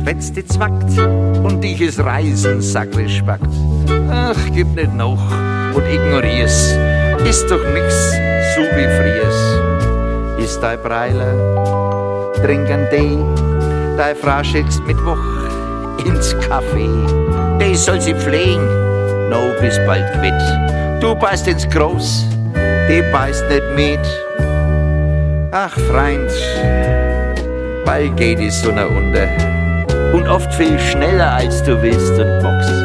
wenn's dich zwackt und dich is Reisen sackrig spackt. Ach, gib nicht noch und ignorier's, ist doch nix so wie friers. Ist dein Breiler, trink ein Tee, dein Frau schickst Mittwoch ins Café. Die soll sie pflegen, no bis bald quitt. Du beißt ins Groß, die beißt nicht mit. Ach Freund, bald geht die Sonne unter und oft viel schneller als du willst und magst.